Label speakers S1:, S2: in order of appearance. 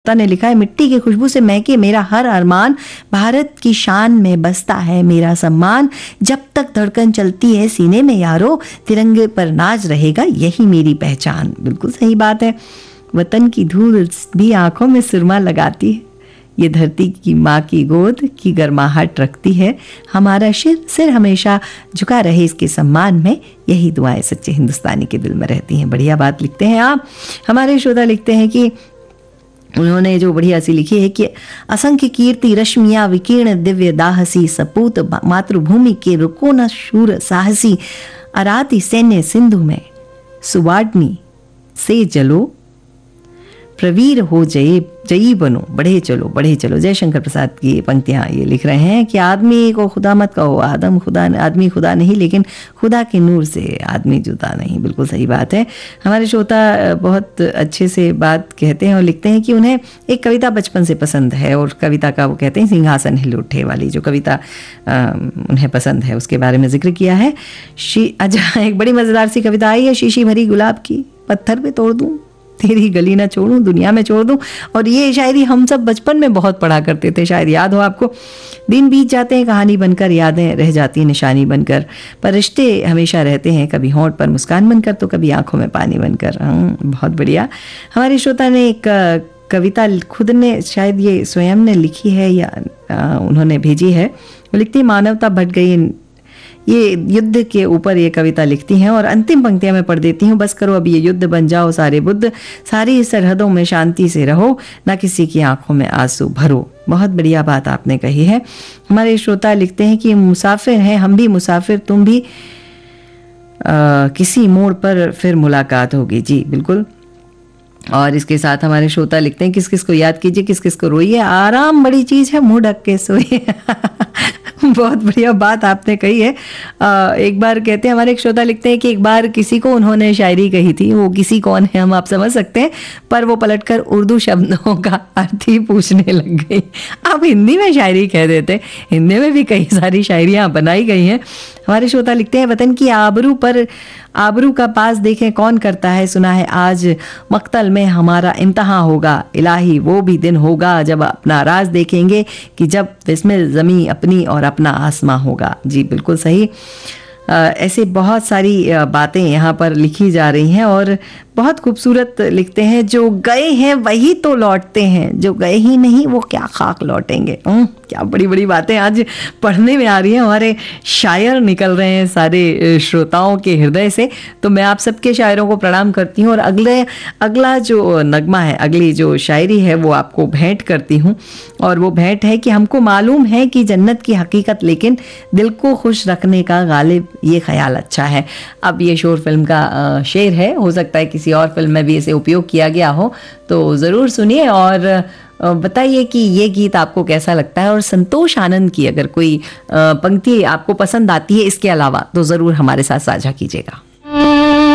S1: ने लिखा है, मिट्टी की खुशबू से महके मेरा हर अरमान, भारत की शान में बसता है मेरा सम्मान, जब तक धड़कन चलती है सीने में यारो, तिरंगे पर नाज रहेगा यही मेरी पहचान। बिल्कुल सही बात है। वतन की धूल भी आंखों में सुरमा लगाती है, ये धरती की माँ की गोद की गर्माहट रखती है, हमारा सिर हमेशा झुका रहे इसके सम्मान में, यही दुआएं सच्चे हिंदुस्तानी के दिल में रहती हैं। बढ़िया बात लिखते हैं आप। हमारे श्रोता लिखते हैं कि उन्होंने जो बढ़िया सी लिखी है कि असंख्य कीर्ति रश्मियां विकीर्ण दिव्य दाहसी, सपूत मातृभूमि के रुको न शूर साहसी, अराती सैन्य सिंधु में सुवाडनी से जलो, प्रवीर हो जयी बनो, बढ़े चलो। जयशंकर प्रसाद की पंक्तियां ये लिख रहे हैं कि आदमी को खुदा मत कहो, आदमी खुदा नहीं, लेकिन खुदा के नूर से आदमी जुदा नहीं। बिल्कुल सही बात है। हमारे श्रोता बहुत अच्छे से बात कहते हैं और लिखते हैं कि उन्हें एक कविता बचपन से पसंद है, और कविता का वो कहते हैं सिंहासन हिल उठे वाली जो कविता उन्हें पसंद है, उसके बारे में जिक्र किया है। अच्छा, एक बड़ी मजेदार सी कविता आई है, शीशी भरी गुलाब की पत्थर पे तोड़ दूं, तेरी गली ना छोड़ूं, दुनिया में छोड़ दूं। और ये शायरी हम सब बचपन में बहुत पढ़ा करते थे, शायद याद हो आपको। दिन बीत जाते हैं कहानी बनकर, यादें रह जाती निशानी बनकर, पर रिश्ते हमेशा रहते हैं, कभी होंठ पर मुस्कान बनकर तो कभी आंखों में पानी बनकर। बहुत बढ़िया। हमारे श्रोता ने एक कविता खुद ने, शायद ये स्वयं ने लिखी है या उन्होंने भेजी है। वो लिखती है, मानवता भट गई, ये युद्ध के ऊपर ये कविता लिखती हैं और अंतिम पंक्तियां मैं पढ़ देती हूँ। बस करो अब ये युद्ध, बन जाओ सारे बुद्ध, सारी सरहदों में शांति से रहो, ना किसी की आंखों में आंसू भरो। बहुत बढ़िया बात आपने कही है। हमारे श्रोता लिखते हैं कि मुसाफिर हैं हम भी मुसाफिर, तुम भी किसी मोड़ पर फिर मुलाकात होगी। जी बिल्कुल। और इसके साथ हमारे श्रोता लिखते हैं, किस किस को याद कीजिए, किस किस को रोइए, आराम बड़ी चीज है, मुंह ढक के सोइए। बहुत बढ़िया बात आपने कही है। एक बार कहते हैं, हमारे एक श्रोता लिखते हैं कि एक बार किसी को उन्होंने शायरी कही थी, वो किसी कौन है हम आप समझ सकते हैं, पर वो पलटकर उर्दू शब्दों का अर्थ ही पूछने लग गई। आप हिंदी में शायरी कह देते, हिंदी में भी कई सारी शायरियाँ बनाई गई हैं। हमारे श्रोता लिखते हैं, वतन की आबरू पर आबरू का पास देखें कौन करता है, सुना है आज मक्तल में हमारा इम्तहान होगा, इलाही वो भी दिन होगा जब अपना राज देखेंगे, कि जब बिस्मिल ज़मीं अपनी और अपना आसमां होगा। जी बिल्कुल सही। ऐसे बहुत सारी बातें यहाँ पर लिखी जा रही हैं और बहुत खूबसूरत लिखते हैं, जो गए हैं वही तो लौटते हैं, जो गए ही नहीं वो क्या खाक लौटेंगे। क्या बड़ी बड़ी बातें आज पढ़ने में आ रही हैं। हमारे शायर निकल रहे हैं सारे श्रोताओं के हृदय से, तो मैं आप सबके शायरों को प्रणाम करती हूँ और अगला जो नगमा है, अगली जो शायरी है वो आपको भेंट करती हूँ। और वो भेंट है कि हमको मालूम है कि जन्नत की हकीकत, लेकिन दिल को खुश रखने का गालिब ये ख्याल अच्छा है। अब ये शोर फिल्म का शेर है, हो सकता है किसी और फिल्म में भी इसे उपयोग किया गया हो, तो ज़रूर सुनिए और बताइए कि ये गीत आपको कैसा लगता है। और संतोष आनंद की अगर कोई पंक्ति आपको पसंद आती है इसके अलावा, तो ज़रूर हमारे साथ साझा कीजिएगा।